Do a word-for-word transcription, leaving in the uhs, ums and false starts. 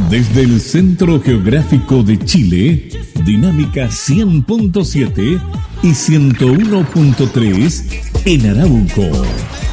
Desde el Centro Geográfico de Chile, Dinámica cien punto siete y ciento uno punto tres en Arauco.